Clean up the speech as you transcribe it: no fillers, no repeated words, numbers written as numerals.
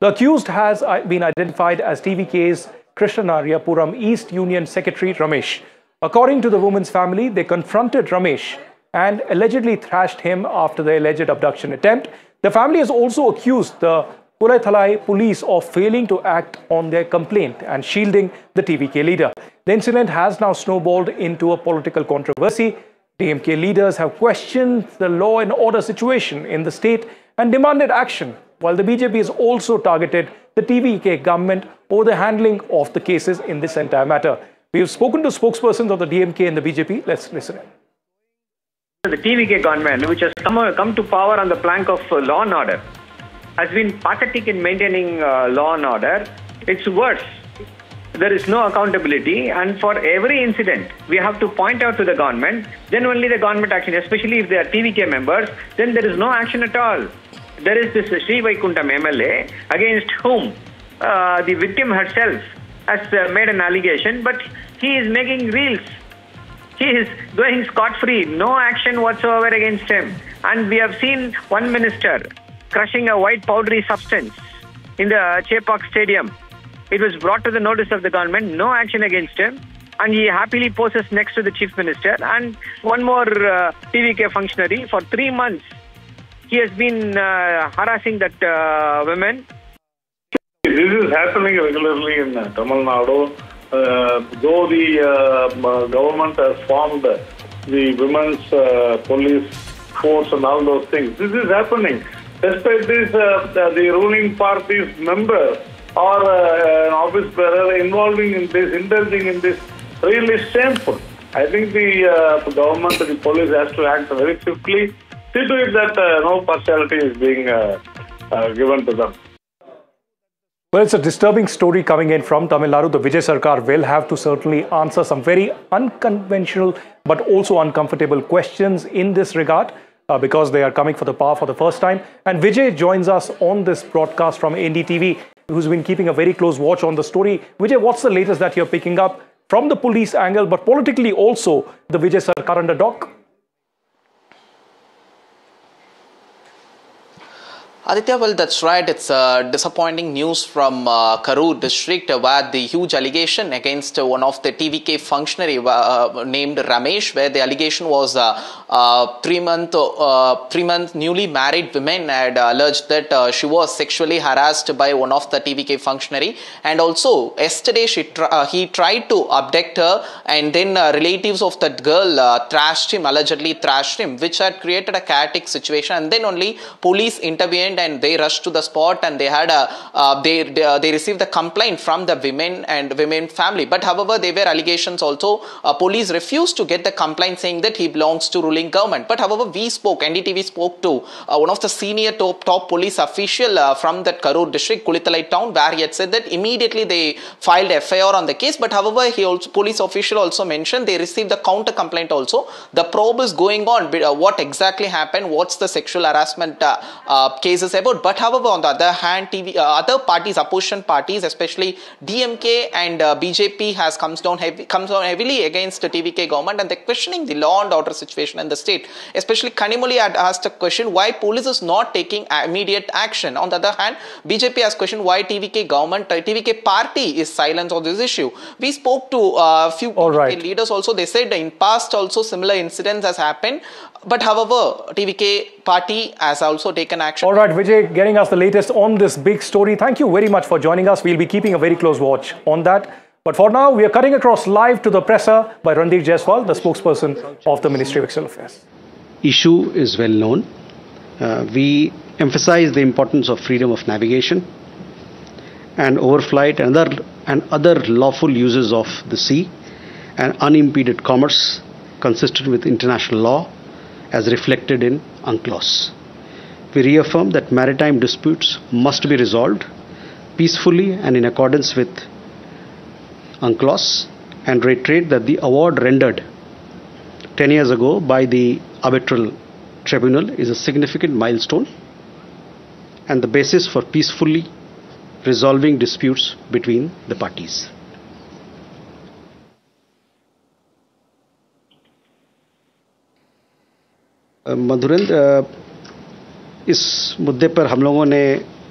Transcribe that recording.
The accused has been identified as TVK's Krishnanariyapuram East Union Secretary Ramesh. According to the woman's family, they confronted Ramesh and allegedly thrashed him after the alleged abduction attempt. The family has also accused the Pulaithalai police of failing to act on their complaint and shielding the TVK leader. The incident has now snowballed into a political controversy. DMK leaders have questioned the law and order situation in the state and demanded action, while the BJP has also targeted the TVK government over the handling of the cases in this entire matter. We have spoken to spokespersons of the DMK and the BJP. Let's listen in. The TVK government, which has come to power on the plank of law and order, has been pathetic in maintaining law and order. It's worse. There is no accountability, and for every incident, we have to point out to the government. Then only the government action, especially if they are TVK members, then there is no action at all. There is this Sri Vaikuntham MLA against whom the victim herself has made an allegation, but he is making reels. He is going scot-free, no action whatsoever against him. And we have seen one minister crushing a white powdery substance in the Chepauk Stadium. It was brought to the notice of the government, no action against him, and he happily poses next to the chief minister. And one more TVK functionary, for 3 months, he has been harassing that woman. This is happening regularly in Tamil Nadu. Though the government has formed the women's police force and all those things, this is happening. Despite this, the ruling party's member or an office bearer involving in this, indulging in this, really shameful. I think the government, the police has to act very swiftly. See to it that no partiality is being given to them. Well, it's a disturbing story coming in from Tamil Nadu. The Vijay Sarkar will have to certainly answer some very unconventional but also uncomfortable questions in this regard because they are coming for the power for the first time. And Vijay joins us on this broadcast from NDTV, who's been keeping a very close watch on the story. Vijay, what's the latest that you're picking up from the police angle, but politically also the Vijay Sarkar under dock? Aditya, well, that's right. It's disappointing news from Karur district where the huge allegation against one of the TVK functionary named Ramesh, where the allegation was 3-month newly married women had alleged that she was sexually harassed by one of the TVK functionary, and also yesterday he tried to abduct her, and then relatives of that girl allegedly thrashed him, which had created a chaotic situation, and then only police intervened and they rushed to the spot, and they had they received the complaint from the women family. But however, there were allegations also. Police refused to get the complaint, saying that he belongs to ruling government. But however, NDTV spoke to one of the senior top police official from that Karur district, Kulithalai town, where he had said that immediately they filed FIR on the case. But however, police official also mentioned they received the counter complaint also. The probe is going on. What exactly happened? What's the sexual harassment cases about? But however, on the other hand, other parties, opposition parties, especially DMK and BJP, has comes down heavily against the TVK government, and they're questioning the law and order situation in the state. Especially Kanimoli had asked a question why police is not taking immediate action. On the other hand, BJP has questioned why TVK party is silent on this issue. We spoke to a few TVK leaders also. They said in past also similar incidents has happened. But however, TVK party has also taken action. All right, Vijay, getting us the latest on this big story. Thank you very much for joining us. We'll be keeping a very close watch on that. But for now, we are cutting across live to the presser by Randir Jaiswal, the spokesperson of the Ministry of External Affairs. Issue is well known. We emphasize the importance of freedom of navigation and overflight and other lawful uses of the sea and unimpeded commerce consistent with international law as reflected in UNCLOS. We reaffirm that maritime disputes must be resolved peacefully and in accordance with UNCLOS, and reiterate that the award rendered 10 years ago by the arbitral tribunal is a significant milestone and the basis for peacefully resolving disputes between the parties. Madhurendra, इस मुद्दे पर हम लोगों ने